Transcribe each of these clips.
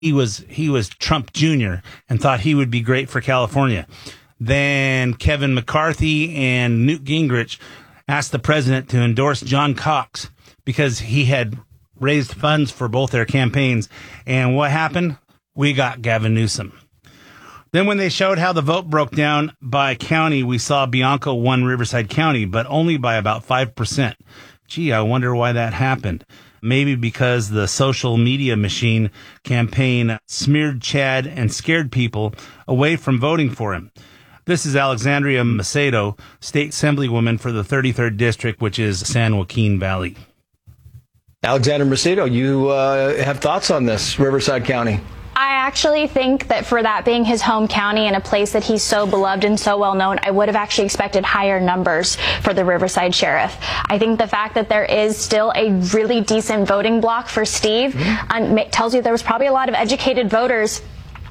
He was Trump Jr. and thought he would be great for California. Then Kevin McCarthy and Newt Gingrich asked the president to endorse John Cox because he had raised funds for both their campaigns. And what happened? We got Gavin Newsom. Then when they showed how the vote broke down by county, we saw Bianco won Riverside County, but only by about 5%. Gee, I wonder why that happened. Maybe because the social media machine campaign smeared Chad and scared people away from voting for him. This is Alexandria Macedo, state assemblywoman for the 33rd District, which is San Joaquin Valley. Alexander Macedo, you have thoughts on this, Riverside County? I actually think that for that being his home county and a place that he's so beloved and so well known, I would have actually expected higher numbers for the Riverside Sheriff. I think the fact that there is still a really decent voting block for Steve tells you there was probably a lot of educated voters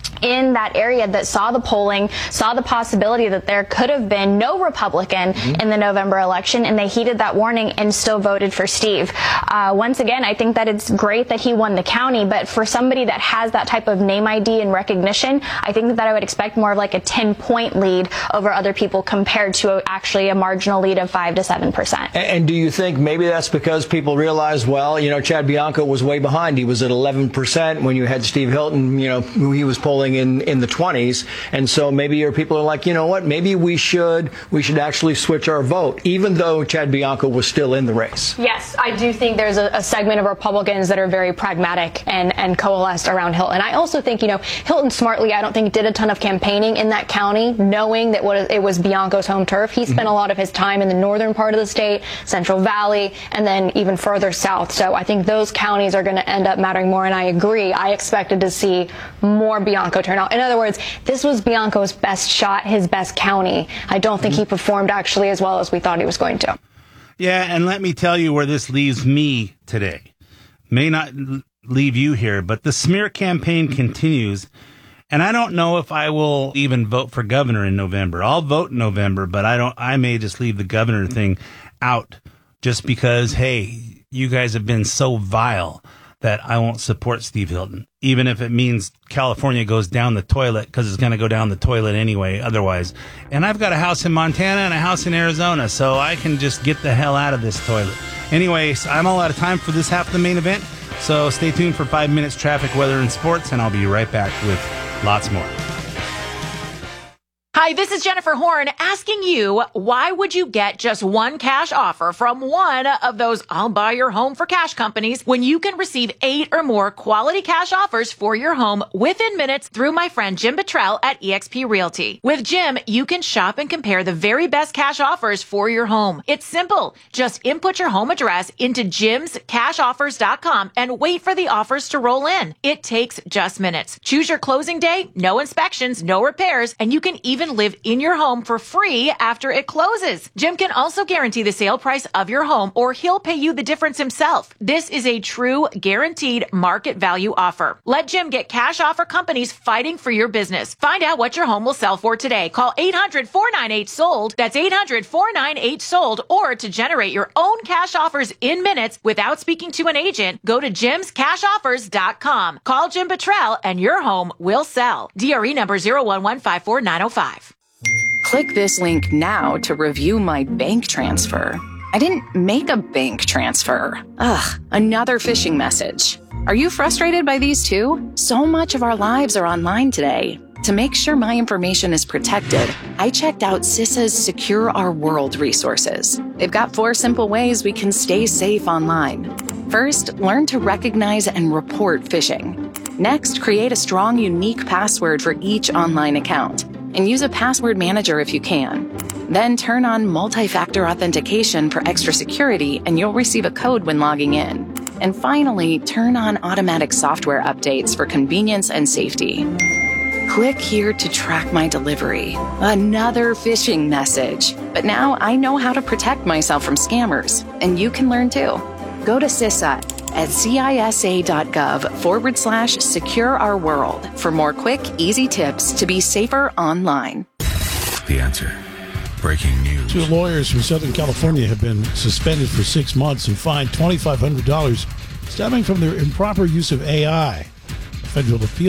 in that area that saw the polling, saw the possibility that there could have been no Republican in the November election, and they heeded that warning and still voted for Steve. Once again, I think that it's great that he won the county, but for somebody that has that type of name ID and recognition, I think that I would expect more of like a 10-point lead over other people compared to actually a marginal lead of 5 to 7%. And do you think maybe that's because people realized, well, Chad Bianco was way behind. He was at 11% when you had Steve Hilton, who he was polling in the 20s, and so maybe your people are like, you know what, maybe we should actually switch our vote, even though Chad Bianco was still in the race. Yes, I do think there's a segment of Republicans that are very pragmatic and coalesced around Hilton. I also think, Hilton smartly, I don't think did a ton of campaigning in that county, knowing that it was Bianco's home turf. He spent a lot of his time in the northern part of the state, Central Valley, and then even further south. So I think those counties are going to end up mattering more, and I agree. I expected to see more Bianco turnout. In other words, this was Bianco's best shot, his best county. I don't think he performed actually as well as we thought he was going to. Yeah, and let me tell you where this leaves me today. May not leave you here, but the smear campaign continues, and I don't know if I will even vote for governor in November. I'll vote in November, but I may just leave the governor thing out just because, hey, you guys have been so vile that I won't support Steve Hilton, even if it means California goes down the toilet, because it's going to go down the toilet anyway otherwise. And I've got a house in Montana and a house in Arizona, so I can just get the hell out of this toilet. Anyways, I'm all out of time for this half of the main event, so stay tuned for 5 minutes traffic, weather, and sports, and I'll be right back with lots more. Hi, this is Jennifer Horn asking you, why would you get just one cash offer from one of those I'll buy your home for cash companies when you can receive 8 or more quality cash offers for your home within minutes through my friend Jim Bottrell at eXp Realty. With Jim, you can shop and compare the very best cash offers for your home. It's simple. Just input your home address into jimscashoffers.com and wait for the offers to roll in. It takes just minutes. Choose your closing day, no inspections, no repairs, and you can even live in your home for free after it closes. Jim can also guarantee the sale price of your home, or he'll pay you the difference himself. This is a true guaranteed market value offer. Let Jim get cash offer companies fighting for your business. Find out what your home will sell for today. Call 800-498-SOLD. That's 800-498-SOLD. Or to generate your own cash offers in minutes without speaking to an agent, go to jimscashoffers.com. Call Jim Bottrell and your home will sell. DRE number 0115490. Click this link now to review my bank transfer. I didn't make a bank transfer. Ugh, another phishing message. Are you frustrated by these too? So much of our lives are online today. To make sure my information is protected, I checked out CISA's Secure Our World resources. They've got 4 simple ways we can stay safe online. First, learn to recognize and report phishing. Next, create a strong, unique password for each online account, and use a password manager if you can. Then turn on multi-factor authentication for extra security, and you'll receive a code when logging in. And finally, turn on automatic software updates for convenience and safety. Click here to track my delivery. Another phishing message. But now I know how to protect myself from scammers, and you can learn too. Go to CISA at CISA.gov/Secure Our World for more quick, easy tips to be safer online. The Answer. Breaking news. 2 lawyers from Southern California have been suspended for 6 months and fined $2,500 stemming from their improper use of AI. federal appeal